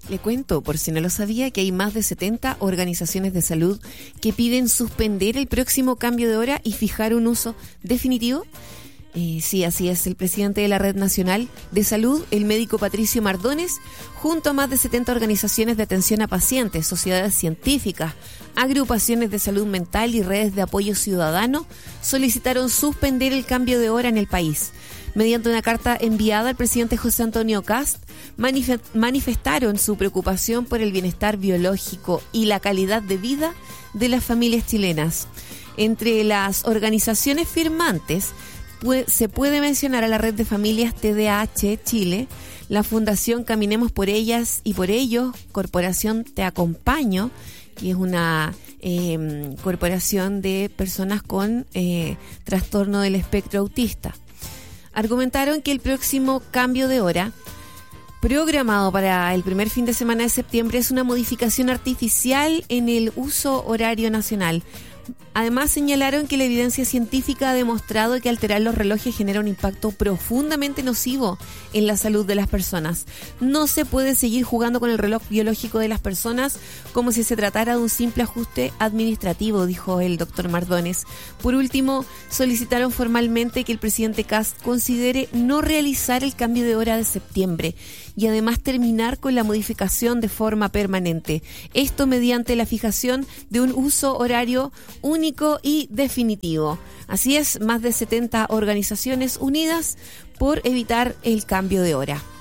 Le cuento, por si no lo sabía, que hay más de 70 organizaciones de salud que piden suspender el próximo cambio de hora y fijar un uso definitivo. Sí, así es. El presidente de la Red Nacional de Salud, el médico Patricio Mardones, junto a más de 70 organizaciones de atención a pacientes, sociedades científicas, agrupaciones de salud mental y redes de apoyo ciudadano, solicitaron suspender el cambio de hora en el país. Mediante una carta enviada al presidente José Antonio Kast, manifestaron su preocupación por el bienestar biológico y la calidad de vida de las familias chilenas. Entre las organizaciones firmantes se puede mencionar a la Red de Familias TDAH Chile, la Fundación Caminemos por Ellas y por Ellos, Corporación Te Acompaño, que es una corporación de personas con trastorno del espectro autista. Argumentaron que el próximo cambio de hora, programado para el primer fin de semana de septiembre, es una modificación artificial en el uso horario nacional. Además, señalaron que la evidencia científica ha demostrado que alterar los relojes genera un impacto profundamente nocivo en la salud de las personas. No se puede seguir jugando con el reloj biológico de las personas como si se tratara de un simple ajuste administrativo, dijo el doctor Mardones. Por último, solicitaron formalmente que el presidente Kast considere no realizar el cambio de hora de septiembre y además terminar con la modificación de forma permanente. Esto mediante la fijación de un uso horario único y definitivo. Así es, más de 70 organizaciones unidas por evitar el cambio de hora.